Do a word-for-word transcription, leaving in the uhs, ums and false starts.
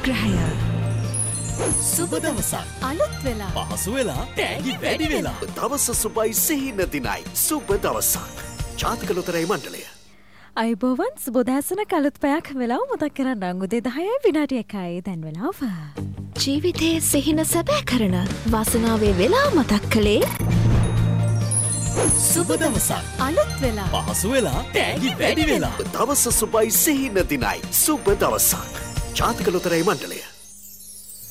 ජයග්‍රහය. සුබ දවසක්. අලුත් වෙලා. පහසු වෙලා. තෑගි වැඩි වෙලා. දවස සුබයි සිහින දිනයි. සුබ දවසක්. ජාතික ලොතරැයි මණ්ඩලය. අයිබෝවන් සුබෝදෑසන කලුත් පැයක් වෙලාව මතක් කරන්න උදේ දහයයි විනාඩි එකයි දැන් වෙලාව. ජීවිතයේ සිහින සැබෑ කරන වාසනාවේ වෙලා මතක් කළේ සුබ දවසක්. අලුත් වෙලා. පහසු වෙලා. තෑගි වැඩි වෙලා. දවස සුබයි සිහින දිනයි. සුබ දවසක්. ජාතික ලොතරැයි මණ්ඩලය.